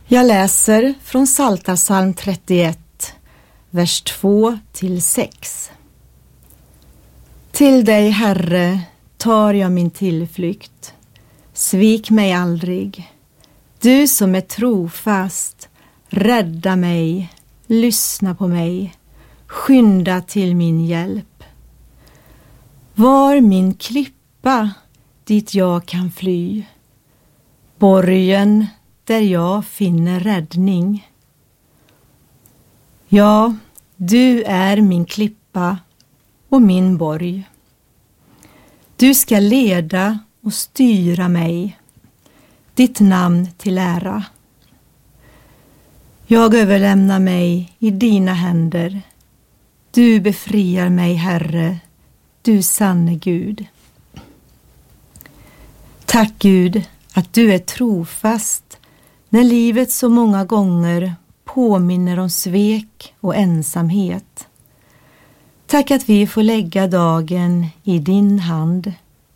Jag läser från Psaltarpsalm 31, vers 2-6. Till dig, Herre, tar jag min tillflykt. Svik mig aldrig. Du som är trofast, rädda mig, lyssna på mig, skynda till min hjälp. Var min klippa dit jag kan fly, borgen där jag finner räddning. Ja, du är min klippa och min borg. Du ska leda och styra mig, ditt namn till ära. Jag överlämnar mig i dina händer. Du befriar mig, Herre, du sanne Gud. Tack Gud att du är trofast när livet så många gånger påminner om svek och ensamhet. Tack att vi får lägga dagen i din hand.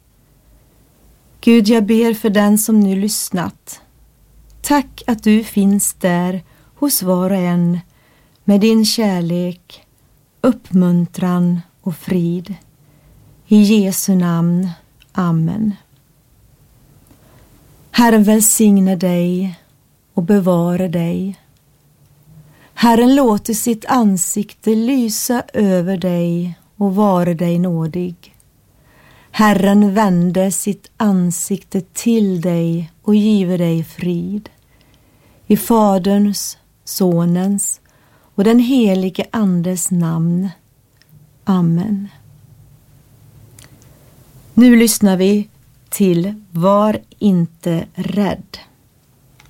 Gud, jag ber för den som nu lyssnat. Tack att du finns där hos var och en med din kärlek, uppmuntran och frid. I Jesu namn. Amen. Herren välsigne dig och bevara dig. Herren låter sitt ansikte lysa över dig och vara dig nådig. Herren vände sitt ansikte till dig och giver dig frid. I Faderns, Sonens och den helige Andes namn. Amen. Nu lyssnar vi till Var inte rädd.